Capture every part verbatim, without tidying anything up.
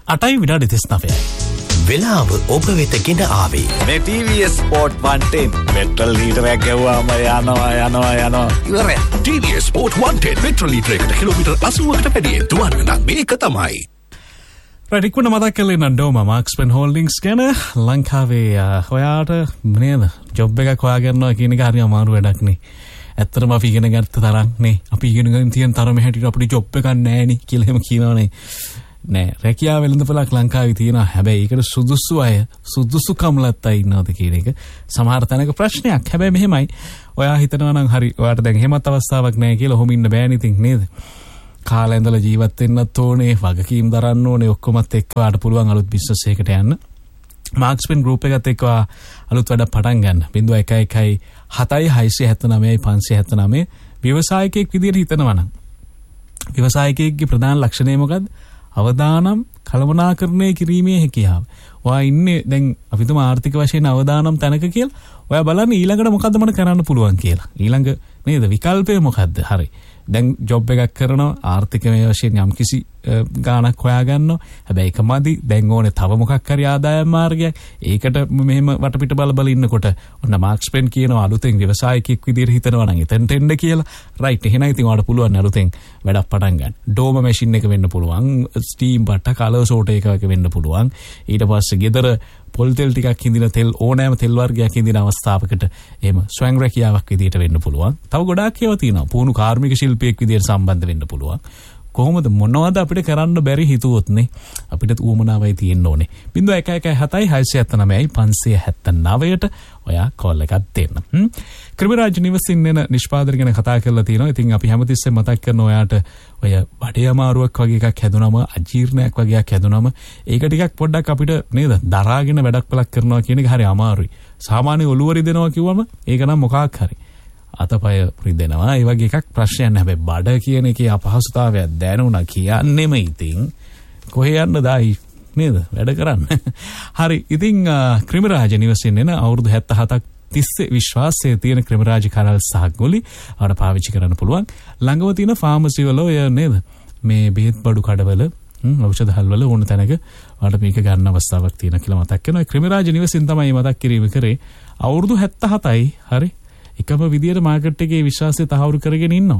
අටයි විනාඩි තිස් නවයයි. වෙලාව ඔබ වෙත ගෙන ආවේ මේ T V S Sport one ten petrol ලීටරයක් ගෙවුවාම යනවා යනවා යනවා ඉවරයි. T V S Sport one ten petrol ලීටරයකට kilometre අසූවකට වැඩියෙන් දුවන්න නම් මේක තමයි. රයිට් මතක් කළේ නඩෝම මාක්ස්පෙන් හෝල්ඩින්ග්ස් ගැන ලංකාවේ ඔයාට නේද ජොබ් එකක් හොයාගන්නවා කියන එක හරි අමාරු වැඩක් නේ. ඇත්තටම අපි ඉගෙන ගත්ත තරම් නේ අපි ඉගෙන ගන්න තියෙන තරම හැටියට අපිට ජොබ් එකක් නැහැ නේ කියලා එහෙම කියනවනේ. නෑ රැකියාව වෙළඳපොළක් ලංකාවේ තියෙනවා. හැබැයි ඒකට සුදුසු අය සුදුසුකම්ලත් අය ඉන්නවද කියන එක සමහර තැනක ප්‍රශ්නයක්. හැබැයි මෙහෙමයි ඔයා හිතනවා නම් හරි ඔයාට දැන් එහෙමත් අවස්ථාවක් නැහැ කියලා ඔහොම ඉන්න බෑනේ ඉතින් නේද? කාලේ ඉඳලා ජීවත් වෙන්නත් ඕනේ, වගකීම් දරන්න ඕනේ, ඔක්කොමත් එක්ක ඔයාට පුළුවන් අලුත් බිස්නස් එකකට යන්න. මාක්ස්පෙන් ගෲප් එකත් එක්ක අලුත් වැඩ පටන් ගන්න. ज़ीरो एक एक හතයි හයසිය හැත්තෑනවයයි පන්සිය හැත්තෑනවය ව්‍යවසායකයෙක් විදියට හිතනවා නම් ව්‍යවසායකයෙක්ගේ ප්‍රධාන ලක්ෂණය මොකද්ද? අවදානම් කළමනාකරණය කිරීමේ හැකියාව. ඔයා ඉන්නේ දැන් අපි තුම ආර්ථික වශයෙන් අවදානම් තැනක කියලා. ඔයා බලන්න ඊළඟට මොකද්ද මට කරන්න පුළුවන් කියලා. ඊළඟ නේද විකල්පය මොකද්ද? හරි. දැන් ජොබ් එකක් කරනවා ආර්ථිකමය වශයෙන් යම්කිසි ගාණක් හොයාගන්නවා. හැබැයි ඒකමදි දැන් ඕනේ තව මොකක් හරි ආදායම් මාර්ගයක්. ඒකට මෙහෙම වටපිට බල බල ඉන්නකොට ඔන්න මාක්ස්පෙන් කියනවා අලුතෙන් ව්‍යවසායකයෙක් විදියට හිතනවා නම් එතනට එන්න කියලා. රයිට් එහෙනම් ඉතින් ඔයාලට පුළුවන් අලුතෙන් වැඩක් පටන් ගන්න. ඩෝම මැෂින් එක වෙන්න පුළුවන්. ස්ටීම් බට්ට කලර් සෝට් එකක වෙන්න පුළුවන්. ඊට පස්සේ ගෙදර පොල් තෙල් ටිකක් හිඳින තෙල් ඕනෑම තෙල් වර්ගයක් හිඳින අවස්ථාවකට එහෙම ස්වයං රැකියාවක් විදියට වෙන්න පුළුවන්. තව ගොඩාක් ඒවා තියෙනවා. පුහුණු කාර්මික ශිල්පියෙක් විදියට සම්බන්ධ වෙන්න පුළුවන්. කොහොමද මොනවද අපිට කරන්න බැරි හිතුවොත් නේ අපිට උවමනාවයි තියෙන්න ඕනේ. ज़ीरो एक एक හතයි හයසිය හැත්තෑනවයයි පන්සිය හැත්තෑනවයට ඔයා කෝල් එකක් දෙන්න. හ්ම් ක්‍රිමිරාජ් නිවසින් එන නිෂ්පාදන ගැන කතා කරලා තියෙනවා. ඉතින් අපි හැමතිස්සෙම මතක් කරන ඔයාට ඔය බඩේ අමාරුවක් වගේ එකක් හැදුනම අජීර්ණයක් වගේ එකක් හැදුනම ඒක ටිකක් පොඩ්ඩක් අපිට නේද දරාගෙන වැඩක් පළක් කරනවා කියන එක හරි අමාරුයි. සාමාන්‍ය ඔළුව රිදෙනවා කිව්වම ඒක නම් මොකක් හරි අතපය රිදෙනවා. ඒ වගේ එකක් ප්‍රශ්නයක් නෑ. හැබැයි බඩ කියන එකේ අපහසුතාවයක් දැනුණා කියන්නෙම ඉතින් කොහේ යන්නද ආයි නේද වැඩ කරන්න. හරි ඉතින් ක්‍රිමිරාජ නිවසින් එන අවුරුදු හැත්තෑ හතක් තිස්සේ විශ්වාසයේ තියෙන ක්‍රිමිරාජ කරල් සහ ගොලි අපට පාවිච්චි කරන්න පුළුවන්. ළඟව තියෙන ෆාමසි වල ඔය නේද මේ බෙහෙත් බඩු කඩවල ඖෂධ හල්වල ඕන තැනක ඔයාලට මේක ගන්න අවස්ථාවක් තියෙනවා කියලා මතක් කරනවා. ක්‍රිමිරාජ නිවසින් තමයි මතක් කිරීම කරේ. අවුරුදු හැත්තෑ හතයි හරි එකම විදියට මාකට් එකේ විශ්වාසය තහවුරු කරගෙන ඉන්නවා.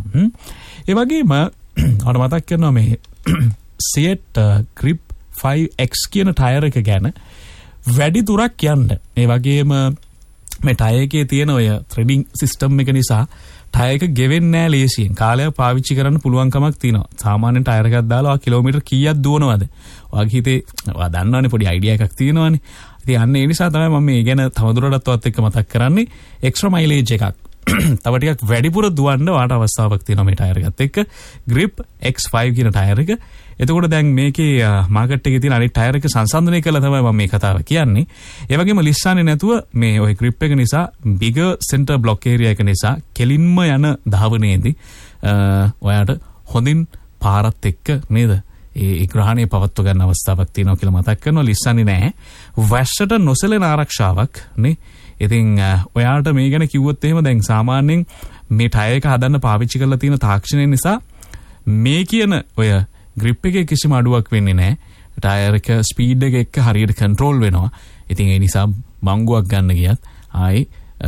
ඒ වගේම අපිට මතක් කරනවා මේ සියට් grip ෆයිව් එක්ස් කියන ටයර් එක ගැන වැඩි දුරක් යන්න. ඒ වගේම මේ ටයර් එකේ තියෙන ඔය ත්‍රෙඩින් සිස්ටම් එක නිසා ටයර් එක ගෙවෙන්නේ නැහැ ලේසියෙන්. කාලයක් පාවිච්චි කරන්න පුළුවන් කමක් තියෙනවා. සාමාන්‍ය ටයර් එකක් දාලා කිලෝමීටර් කීයක් දුවනවද? ඔයාගේ හිතේ ඔයා දන්නවනේ පොඩි අයිඩියා එකක් තියෙනවනේ. ඉතින් අන්න ඒ නිසා තමයි මම මේ ගැන තවදුරටත් ඔයත් එක්ක මතක් කරන්නේ. එක්ස්ට්‍රා මයිලේජ් එකක් තව ටිකක් වැඩිපුර දුවන්න වාට අවස්ථාවක් තියෙනවා මේ ටයර් එකත් එක්ක. grip එක්ස් ෆයිව් කියන ටයර් එක. එතකොට දැන් මේකේ මාකට් එකේ තියෙන අනිත් ටයර් එක සංසන්දනය කළා තමයි මම මේ කතාව කියන්නේ. ඒ වගේම ලිස්සන්නේ නැතුව මේ ඔය grip එක නිසා bigger center block area එක නිසා කෙලින්ම යන ධාවනයේදී ඔයාට හොඳින් පාරත් එක්ක නේද ඒ ග්‍රහණය පවත්ව ගන්න අවස්ථාවක් තියෙනවා කියලා මතක් කරනවා. ලිස්සන්නේ නැහැ. වැස්සට නොසැලෙන ආරක්ෂාවක් නේ. ඉතින් ඔයාට මේ ගැන කිව්වොත් එහෙම දැන් සාමාන්‍යයෙන් මේ ටයර් එක හදන්න පාවිච්චි කරලා තියෙන තාක්ෂණය නිසා මේ කියන ඔය grip එකේ කිසිම අඩුවක් වෙන්නේ නැහැ. ටයර් එක ස්පීඩ් එක එක්ක හරියට කන්ට්‍රෝල් වෙනවා. ඉතින් ඒ නිසා මංගුවක් ගන්න ගියත් ආයි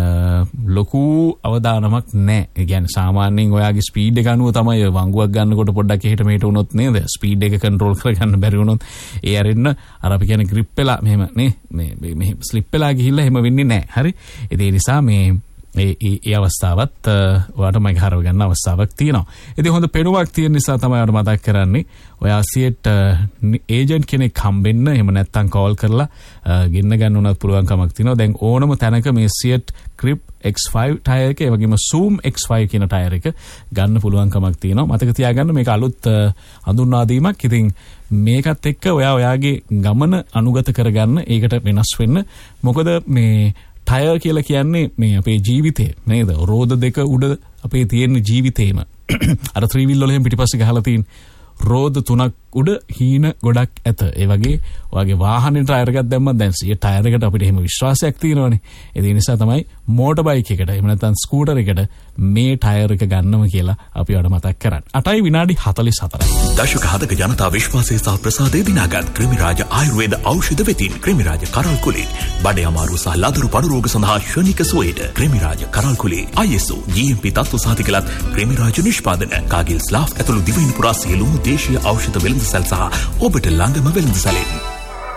ලොකු අවදානමක් නැහැ. ඒ කියන්නේ සාමාන්‍යයෙන් ඔයාගේ ස්පීඩ් එක අනුව තමයි වංගුවක් ගන්නකොට පොඩ්ඩක් එහෙට මෙහෙට වුණොත් නේද ස්පීඩ් එක කන්ට්‍රෝල් කරගන්න බැරි වුණොත් ඒ අරින්න අර අපි කියන්නේ grip වෙලා මෙහෙම නේ මේ මේ ස්ලිප් වෙලා ගිහිල්ලා එහෙම වෙන්නේ නැහැ. හරි. ඒ නිසා මේ ඒ ඒ අවස්ථාවත් ඔයාට මයික් හරව ගන්න අවස්ථාවක් තියෙනවා. ඉතින් හොඳ පෙනුමක් තියෙන නිසා තමයි ඔයාට මතක් කරන්නේ ඔයා සියට් ඒජන්ට් කෙනෙක් හම්බෙන්න එහෙම නැත්නම් කෝල් කරලා ගෙන්න ගන්න උනත් පුළුවන් කමක් තියෙනවා. දැන් ඕනම තැනක මේ සියට් grip එක්ස් ෆයිව් ටයර් එක ඒ වගේම zoom එක්ස් ෆයිව් කියන ටයර් එක ගන්න පුළුවන් කමක් තියෙනවා. මතක තියාගන්න මේක අලුත් හඳුන්වා දීමක්. ඉතින් මේකත් එක්ක ඔයා ඔයාගේ ගමන අනුගත කරගන්න ඒකට වෙනස් වෙන්න. මොකද මේ ටයර් කියලා කියන්නේ මේ අපේ ජීවිතේ නේද? රෝද දෙක උඩ අපේ තියෙන ජීවිතේම අර ත්‍රිවිල් වල එහෙම පිටිපස්සේ ගහලා තියෙන රෝද තුනක් උඩ හීන ගොඩක් ඇත. ඒ වගේ ඔයගේ වාහනේ ටයර් එකක් දැම්මම දැන් සිය ටයර් එකට අපිට එහෙම විශ්වාසයක් තියෙනවනේ. ඒ නිසා තමයි මෝටර් බයික් එකට එහෙම නැත්නම් ස්කූටර් එකට මේ ටයර් එක ගන්නම කියලා අපි ඔයාලට මතක් කරන්නේ. අටයි විනාඩි හතළිස් හතරයි. දශක හතක ජනතා විශ්වාසය සහ ප්‍රසාදය දිනාගත් ක්‍රිමිරාජ ආයුර්වේද ඖෂධ වෙතින් ක්‍රිමිරාජ කරල් කුලේ බඩේ අමාරු සහ ලදරු පඩු රෝග සඳහා ශනික සුවයට ක්‍රිමිරාජ කරල් කුලේ I S O G M P තත්ත්ව සහතිකලත් ක්‍රිමිරාජ නිෂ්පාදන කාගිල් ස්ලාෆ් ඇතුළු දිවයින පුරා සියලුම දේශීය ඖෂධ වෙළඳසැල් සහ ඔබට ළඟම වෙළඳසැලෙන්